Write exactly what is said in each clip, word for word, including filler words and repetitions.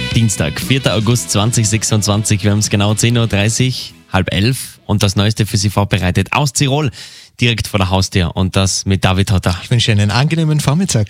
Dienstag, vierter August zweitausendsechsundzwanzig. Wir haben es genau zehn Uhr dreißig, halb elf und das Neueste für Sie vorbereitet aus Tirol, direkt vor der Haustür und das mit David Hotter. Ich wünsche Ihnen einen angenehmen Vormittag.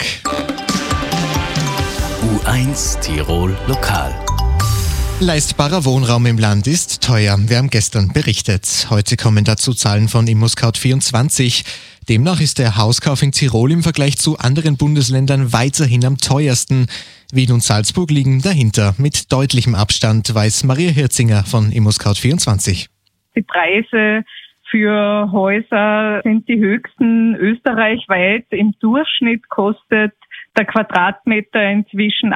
U eins Tirol Lokal. Leistbarer Wohnraum im Land ist teuer. Wir haben gestern berichtet. Heute kommen dazu Zahlen von ImmoScout vierundzwanzig. Demnach ist der Hauskauf in Tirol im Vergleich zu anderen Bundesländern weiterhin am teuersten. Wien und Salzburg liegen dahinter. Mit deutlichem Abstand, weiß Maria Hirzinger von ImmoScout vierundzwanzig. Die Preise für Häuser sind die höchsten österreichweit. Im Durchschnitt kostet der Quadratmeter inzwischen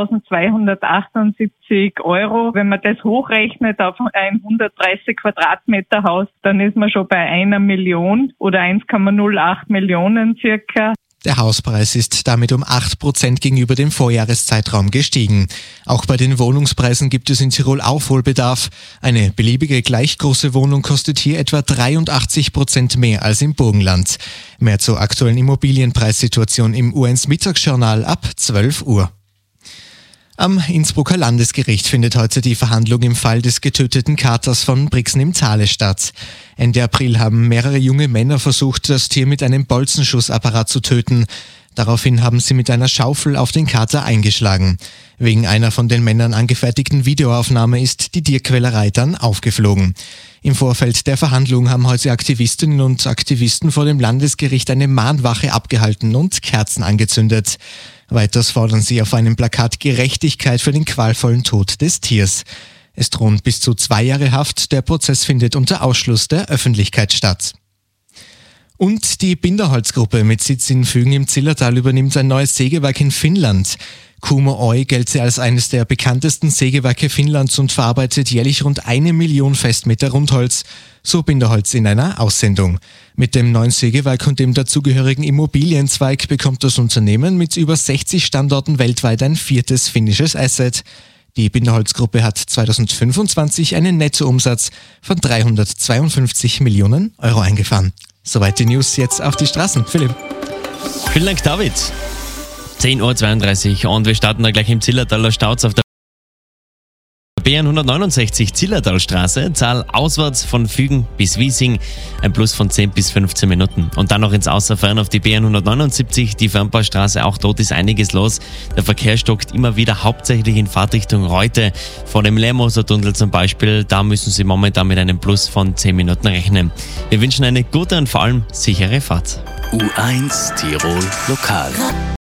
achttausendzweihundertachtundsiebzig Euro. Wenn man das hochrechnet auf ein hundertdreißig Quadratmeter Haus, dann ist man schon bei einer Million oder eins Komma null acht Millionen circa. Der Hauspreis ist damit um acht Prozent gegenüber dem Vorjahreszeitraum gestiegen. Auch bei den Wohnungspreisen gibt es in Tirol Aufholbedarf. Eine beliebige gleich große Wohnung kostet hier etwa dreiundachtzig Prozent mehr als im Burgenland. Mehr zur aktuellen Immobilienpreissituation im U eins Mittagsjournal ab zwölf Uhr. Am Innsbrucker Landesgericht findet heute die Verhandlung im Fall des getöteten Katers von Brixen im Thale statt. Ende April haben mehrere junge Männer versucht, das Tier mit einem Bolzenschussapparat zu töten. Daraufhin haben sie mit einer Schaufel auf den Kater eingeschlagen. Wegen einer von den Männern angefertigten Videoaufnahme ist die Tierquälerei dann aufgeflogen. Im Vorfeld der Verhandlung haben heute Aktivistinnen und Aktivisten vor dem Landesgericht eine Mahnwache abgehalten und Kerzen angezündet. Weiters fordern sie auf einem Plakat Gerechtigkeit für den qualvollen Tod des Tiers. Es drohen bis zu zwei Jahre Haft. Der Prozess findet unter Ausschluss der Öffentlichkeit statt. Und die Binderholzgruppe mit Sitz in Fügen im Zillertal übernimmt ein neues Sägewerk in Finnland. Kumo Oy gelte als eines der bekanntesten Sägewerke Finnlands und verarbeitet jährlich rund eine Million Festmeter Rundholz, so Binderholz in einer Aussendung. Mit dem neuen Sägewerk und dem dazugehörigen Immobilienzweig bekommt das Unternehmen mit über sechzig Standorten weltweit ein viertes finnisches Asset. Die Binderholzgruppe hat zweitausendfünfundzwanzig einen Nettoumsatz von dreihundertzweiundfünfzig Millionen Euro eingefahren. Soweit die News, jetzt auf die Straßen. Philipp. Vielen Dank, David. zehn Uhr zweiunddreißig und wir starten da gleich im Zillertaler Stauz auf der B N hundertneunundsechzig Zillertalstraße, Zahl auswärts von Fügen bis Wiesing, ein Plus von zehn bis fünfzehn Minuten. Und dann noch ins Außerfern auf die B N hundertneunundsiebzig, die Fernbaustraße, auch dort ist einiges los. Der Verkehr stockt immer wieder, hauptsächlich in Fahrtrichtung Reute. Vor dem Lermoser-Tunnel zum Beispiel, da müssen Sie momentan mit einem Plus von zehn Minuten rechnen. Wir wünschen eine gute und vor allem sichere Fahrt. U eins Tirol Lokal.